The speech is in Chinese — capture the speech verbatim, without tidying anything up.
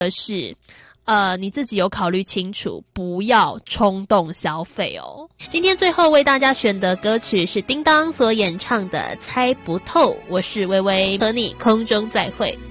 的是呃，你自己有考虑清楚，不要冲动消费哦。今天最后为大家选的歌曲是叮当所演唱的《猜不透》，我是微微，和你空中再会。